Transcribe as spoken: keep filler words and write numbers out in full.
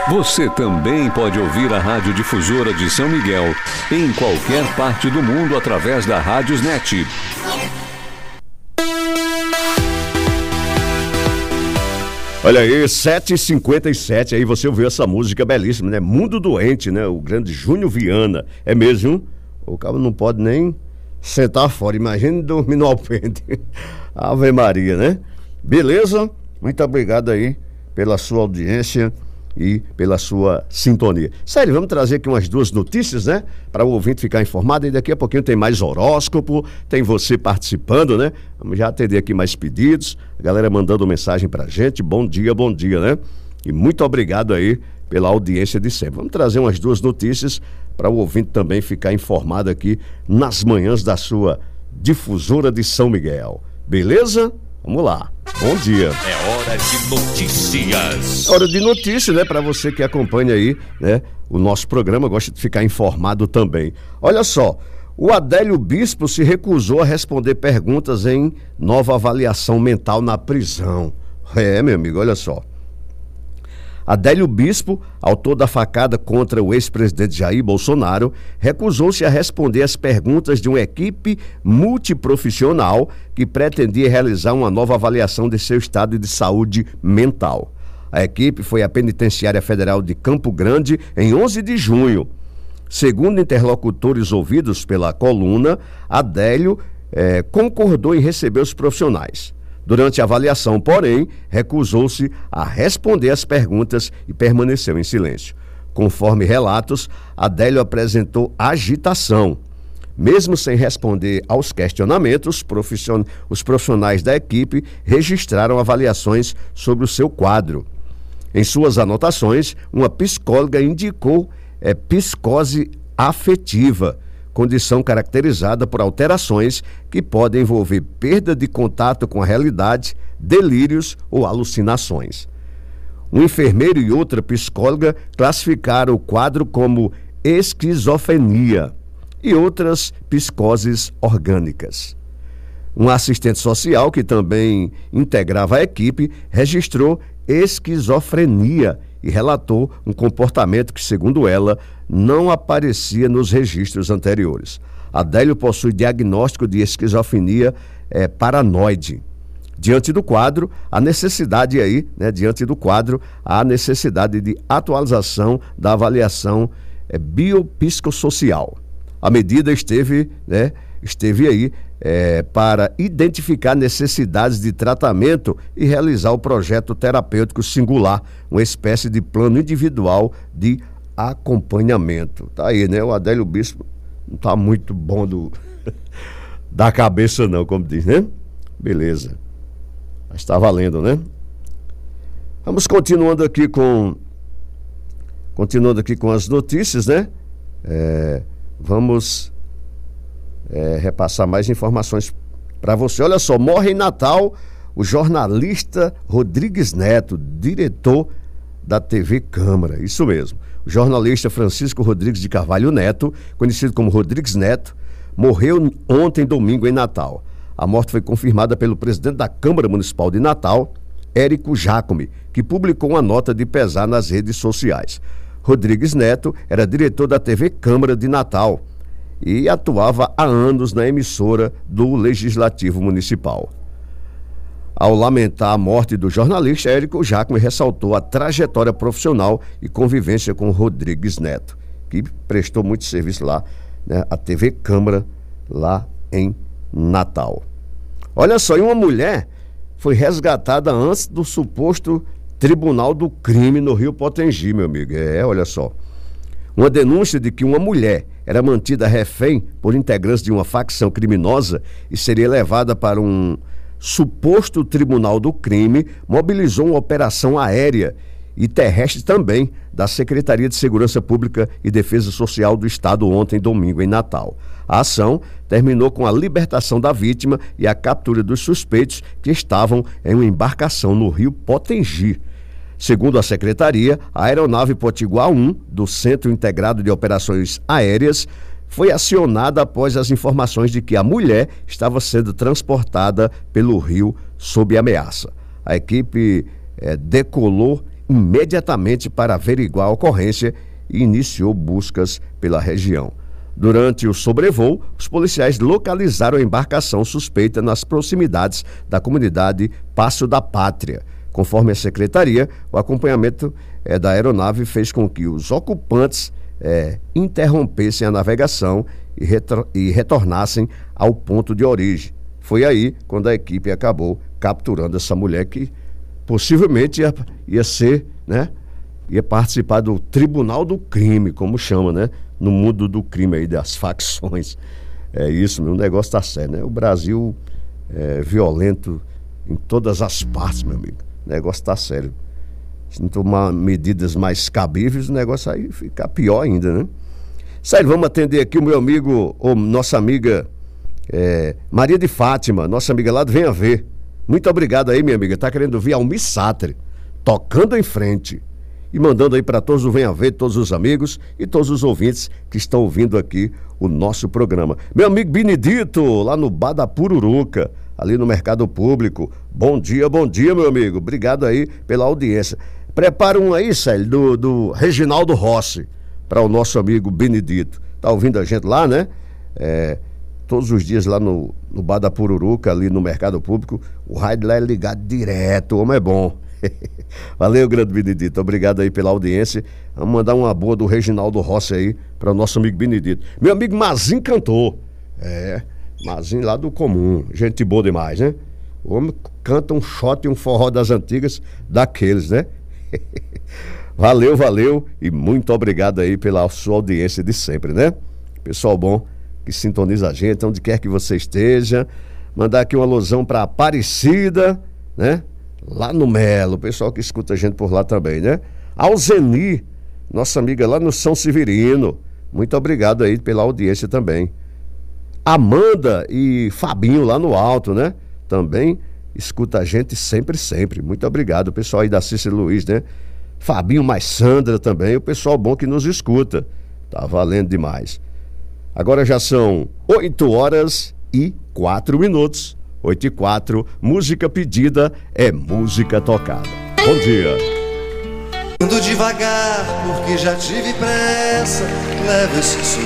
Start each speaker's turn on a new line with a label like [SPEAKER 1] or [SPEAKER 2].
[SPEAKER 1] Você também pode ouvir a Rádio Difusora de São Miguel em qualquer parte do mundo através da Rádiosnet.
[SPEAKER 2] Olha aí, sete e cinquenta e sete, aí você ouviu essa música belíssima, né? Mundo Doente, né? O grande Júnior Viana. É mesmo? O cara não pode nem sentar fora, imagine dormir no alpendre. Ave Maria, né? Beleza? Muito obrigado aí pela sua audiência e pela sua sintonia. Sério, vamos trazer aqui umas duas notícias, né? Para o ouvinte ficar informado, e daqui a pouquinho tem mais horóscopo, tem você participando, né? Vamos já atender aqui mais pedidos, a galera mandando mensagem pra gente, bom dia, bom dia, né? E muito obrigado aí pela audiência de sempre. Vamos trazer umas duas notícias para o ouvinte também ficar informado aqui nas manhãs da sua Difusora de São Miguel. Beleza? Vamos lá. Bom dia.
[SPEAKER 1] É hora de notícias.
[SPEAKER 2] Hora de notícias, né? Para você que acompanha aí, né? O nosso programa, gosta de ficar informado também. Olha só, o Adélio Bispo se recusou a responder perguntas em nova avaliação mental na prisão. É, meu amigo, olha só. Adélio Bispo, autor da facada contra o ex-presidente Jair Bolsonaro, recusou-se a responder às perguntas de uma equipe multiprofissional que pretendia realizar uma nova avaliação de seu estado de saúde mental. A equipe foi à Penitenciária Federal de Campo Grande em onze de junho. Segundo interlocutores ouvidos pela coluna, Adélio eh, concordou em receber os profissionais. Durante a avaliação, porém, recusou-se a responder às perguntas e permaneceu em silêncio. Conforme relatos, Adélio apresentou agitação. Mesmo sem responder aos questionamentos, profission... os profissionais da equipe registraram avaliações sobre o seu quadro. Em suas anotações, uma psicóloga indicou é, psicose afetiva, condição caracterizada por alterações que podem envolver perda de contato com a realidade, delírios ou alucinações. Um enfermeiro e outra psicóloga classificaram o quadro como esquizofrenia e outras psicoses orgânicas. Um assistente social, que também integrava a equipe, registrou esquizofrenia e relatou um comportamento que, segundo ela, não aparecia nos registros anteriores. Adélio possui diagnóstico de esquizofrenia é, paranoide. Diante do quadro, a necessidade aí, né, diante do quadro, a necessidade de atualização da avaliação é, biopsicossocial. A medida esteve, né, esteve aí é, para identificar necessidades de tratamento e realizar o projeto terapêutico singular, uma espécie de plano individual de acompanhamento. Tá aí, né? O Adélio Bispo não tá muito bom do, da cabeça não, como diz, né? Beleza. Mas tá valendo, né? Vamos continuando aqui com continuando aqui com as notícias, né? É, vamos é, repassar mais informações para você. Olha só, morre em Natal o jornalista Rodrigues Neto, diretor da T V Câmara. Isso mesmo. O jornalista Francisco Rodrigues de Carvalho Neto, conhecido como Rodrigues Neto, morreu ontem, domingo, em Natal. A morte foi confirmada pelo presidente da Câmara Municipal de Natal, Érico Jacome, que publicou uma nota de pesar nas redes sociais. Rodrigues Neto era diretor da T V Câmara de Natal e atuava há anos na emissora do Legislativo Municipal. Ao lamentar a morte do jornalista, Érico Jacome ressaltou a trajetória profissional e convivência com Rodrigues Neto, que prestou muito serviço lá, né, a T V Câmara, lá em Natal. Olha só, e uma mulher foi resgatada antes do suposto Tribunal do Crime no Rio Potengi, meu amigo. É, olha só. Uma denúncia de que uma mulher era mantida refém por integrantes de uma facção criminosa e seria levada para um suposto Tribunal do Crime mobilizou uma operação aérea e terrestre também da Secretaria de Segurança Pública e Defesa Social do Estado ontem, domingo, em Natal. A ação terminou com a libertação da vítima e a captura dos suspeitos que estavam em uma embarcação no Rio Potengi. Segundo a Secretaria, a aeronave Potiguar um, do Centro Integrado de Operações Aéreas, foi acionada após as informações de que a mulher estava sendo transportada pelo rio sob ameaça. A equipe eh, decolou imediatamente para averiguar a ocorrência e iniciou buscas pela região. Durante o sobrevoo, os policiais localizaram a embarcação suspeita nas proximidades da comunidade Passo da Pátria. Conforme a secretaria, o acompanhamento é, da aeronave fez com que os ocupantes é, interrompessem a navegação e, retro- e retornassem ao ponto de origem. Foi aí quando a equipe acabou capturando essa mulher que possivelmente ia, ia ser, né, ia participar do Tribunal do Crime, como chama, né, no mundo do crime aí, das facções. É isso, meu, o negócio tá sério, né? O Brasil é violento em todas as partes, meu amigo. O negócio tá sério. Se não tomar medidas mais cabíveis, o negócio aí fica pior ainda, né? Sério, vamos atender aqui o meu amigo, ou nossa amiga é, Maria de Fátima, nossa amiga lá do Venha Ver. Muito obrigado aí, minha amiga. Tá querendo ouvir Almir Sater, tocando em frente. E mandando aí para todos o Venha Ver, todos os amigos e todos os ouvintes que estão ouvindo aqui o nosso programa. Meu amigo Benedito, lá no Bar da Pururuca, ali no Mercado Público. Bom dia, bom dia, meu amigo. Obrigado aí pela audiência. Prepara um aí, Célio, do, do Reginaldo Rossi, para o nosso amigo Benedito. Tá ouvindo a gente lá, né? É, todos os dias lá no, no Bar da Pururuca, ali no Mercado Público. O rádio lá é ligado direto, o homem é bom. Valeu, grande Benedito, obrigado aí pela audiência. Vamos mandar uma boa do Reginaldo Rossi aí para o nosso amigo Benedito. Meu amigo Mazinho cantor. É, Mazinho lá do Comum, gente boa demais, né? O homem canta um shot e um forró das antigas daqueles, né? Valeu, valeu e muito obrigado aí pela sua audiência de sempre, né? Pessoal bom que sintoniza a gente, onde quer que você esteja. Mandar aqui uma alusão para Aparecida, né? Lá no Melo, o pessoal que escuta a gente por lá também, né? Alzeni, nossa amiga lá no São Severino, muito obrigado aí pela audiência também. Amanda e Fabinho lá no Alto, né? Também escuta a gente sempre, sempre. Muito obrigado, o pessoal aí da Cícero Luiz, né? Fabinho mais Sandra também, o pessoal bom que nos escuta. Tá valendo demais. Agora já são oito horas e quatro minutos. oito e quatro, música pedida é música tocada. Bom dia.
[SPEAKER 3] Ando devagar porque já tive pressa, levo esse